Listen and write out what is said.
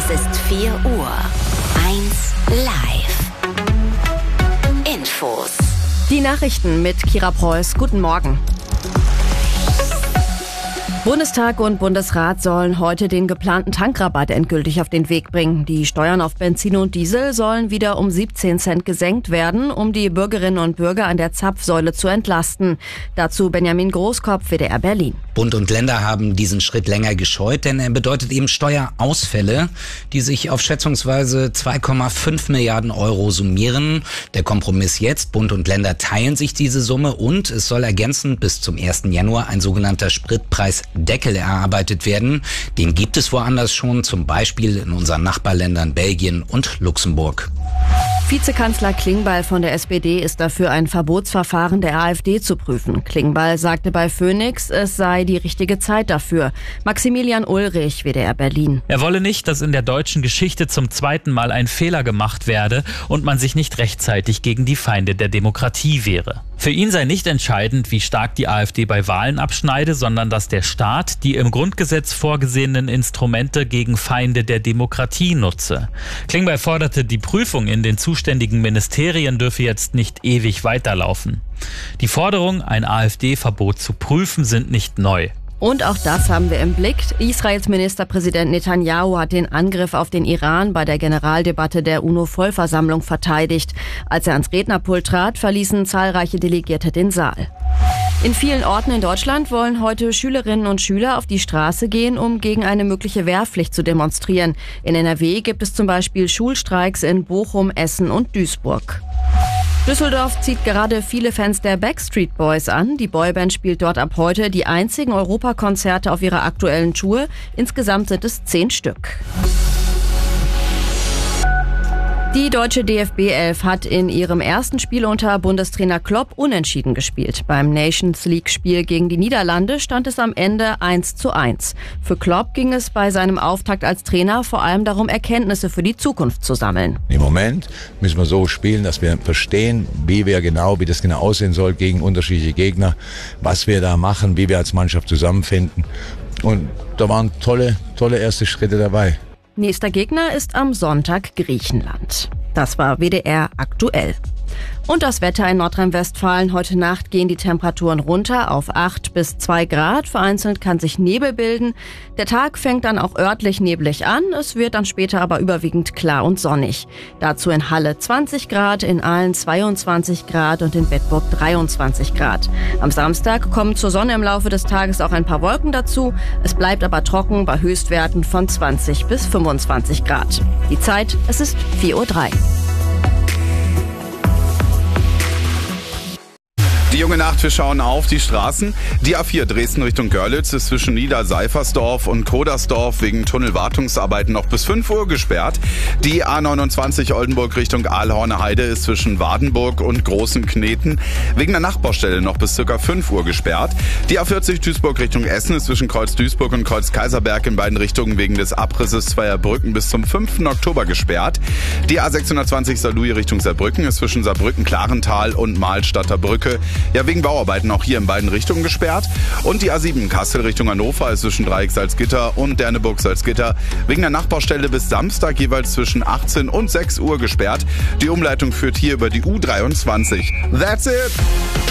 Es ist 4 Uhr. 1 live. Infos. Die Nachrichten mit Kira Preuß. Guten Morgen. Bundestag und Bundesrat sollen heute den geplanten Tankrabatt endgültig auf den Weg bringen. Die Steuern auf Benzin und Diesel sollen wieder um 17 Cent gesenkt werden, um die Bürgerinnen und Bürger an der Zapfsäule zu entlasten. Dazu Benjamin Großkopf, WDR Berlin. Bund und Länder haben diesen Schritt länger gescheut, denn er bedeutet eben Steuerausfälle, die sich auf schätzungsweise 2,5 Milliarden Euro summieren. Der Kompromiss jetzt: Bund und Länder teilen sich diese Summe und es soll ergänzend bis zum 1. Januar ein sogenannter Spritpreisdeckel erarbeitet werden. Den gibt es woanders schon, zum Beispiel in unseren Nachbarländern Belgien und Luxemburg. Vizekanzler Klingbeil von der SPD ist dafür, ein Verbotsverfahren der AfD zu prüfen. Klingbeil sagte bei Phoenix, es sei die richtige Zeit dafür. Maximilian Ulrich, WDR Berlin. Er wolle nicht, dass in der deutschen Geschichte zum zweiten Mal ein Fehler gemacht werde und man sich nicht rechtzeitig gegen die Feinde der Demokratie wehre. Für ihn sei nicht entscheidend, wie stark die AfD bei Wahlen abschneide, sondern dass der Staat die im Grundgesetz vorgesehenen Instrumente gegen Feinde der Demokratie nutze. Klingbeil forderte, die Prüfung in den zuständigen Ministerien dürfe jetzt nicht ewig weiterlaufen. Die Forderung, ein AfD-Verbot zu prüfen, sind nicht neu. Und auch das haben wir im Blick. Israels Ministerpräsident Netanyahu hat den Angriff auf den Iran bei der Generaldebatte der UNO-Vollversammlung verteidigt. Als er ans Rednerpult trat, verließen zahlreiche Delegierte den Saal. In vielen Orten in Deutschland wollen heute Schülerinnen und Schüler auf die Straße gehen, um gegen eine mögliche Wehrpflicht zu demonstrieren. In NRW gibt es zum Beispiel Schulstreiks in Bochum, Essen und Duisburg. Düsseldorf zieht gerade viele Fans der Backstreet Boys an. Die Boyband spielt dort ab heute die einzigen Europakonzerte auf ihrer aktuellen Tour. Insgesamt sind es 10 Stück. Die deutsche DFB-11 hat in ihrem ersten Spiel unter Bundestrainer Klopp unentschieden gespielt. Beim Nations-League-Spiel gegen die Niederlande stand es am Ende 1:1. Für Klopp ging es bei seinem Auftakt als Trainer vor allem darum, Erkenntnisse für die Zukunft zu sammeln. Im Moment müssen wir so spielen, dass wir verstehen, wie das genau aussehen soll gegen unterschiedliche Gegner, was wir da machen, wie wir als Mannschaft zusammenfinden. Und da waren tolle erste Schritte dabei. Nächster Gegner ist am Sonntag Griechenland. Das war WDR aktuell. Und das Wetter in Nordrhein-Westfalen. Heute Nacht gehen die Temperaturen runter auf 8 bis 2 Grad. Vereinzelt kann sich Nebel bilden. Der Tag fängt dann auch örtlich neblig an. Es wird dann später aber überwiegend klar und sonnig. Dazu in Halle 20 Grad, in Aalen 22 Grad und in Bedburg 23 Grad. Am Samstag kommen zur Sonne im Laufe des Tages auch ein paar Wolken dazu. Es bleibt aber trocken bei Höchstwerten von 20 bis 25 Grad. Die Zeit, es ist 4:03 Uhr. Die junge Nacht, wir schauen auf die Straßen. Die A4 Dresden Richtung Görlitz ist zwischen Niederseifersdorf und Kodersdorf wegen Tunnelwartungsarbeiten noch bis 5 Uhr gesperrt. Die A29 Oldenburg Richtung Aalhorner Heide ist zwischen Wadenburg und Großen Kneten wegen der Nachbaustelle noch bis ca. 5 Uhr gesperrt. Die A40 Duisburg Richtung Essen ist zwischen Kreuz Duisburg und Kreuz Kaiserberg in beiden Richtungen wegen des Abrisses zweier Brücken bis zum 5. Oktober gesperrt. Die A620 Saarlouis Richtung Saarbrücken ist zwischen Saarbrücken-Klarental und Mahlstadter Brücke wegen Bauarbeiten auch hier in beiden Richtungen gesperrt. Und die A7 Kassel Richtung Hannover ist zwischen Dreieck Salzgitter und Derneburg Salzgitter wegen der Nachbaustelle bis Samstag jeweils zwischen 18 und 6 Uhr gesperrt. Die Umleitung führt hier über die U23. That's it!